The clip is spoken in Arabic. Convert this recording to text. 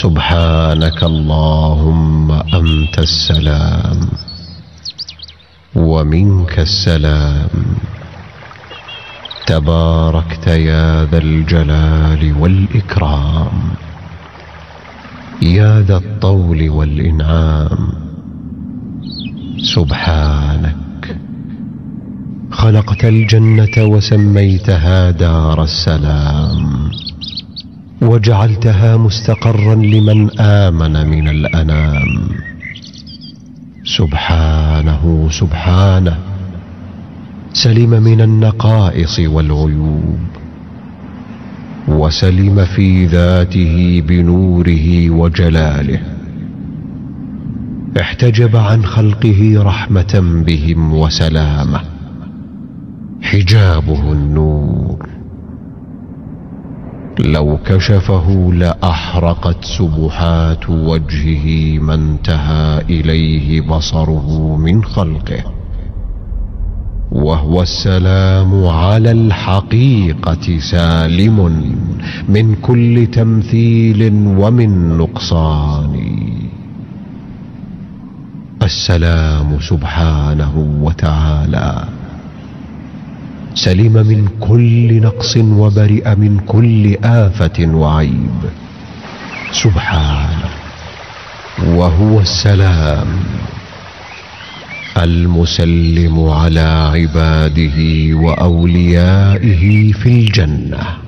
سبحانك اللهم أنت السلام ومنك السلام، تباركت يا ذا الجلال والإكرام، يا ذا الطول والإنعام. سبحانك خلقت الجنة وسميتها دار السلام، وجعلتها مستقرا لمن آمن من الأنام. سبحانه سبحانه سلم من النقائص والعيوب، وسلم في ذاته بنوره وجلاله، احتجب عن خلقه رحمة بهم وسلامة، حجابه النور، لو كشفه لأحرقت سبحات وجهه ما انتهى إليه بصره من خلقه، وهو السلام على الحقيقة سالم من كل تمثيل ومن نقصان. السلام سبحانه وتعالى سلم من كل نقص وبرئ من كل آفة وعيب. سبحانه وهو السلام المسلم على عباده وأوليائه في الجنة.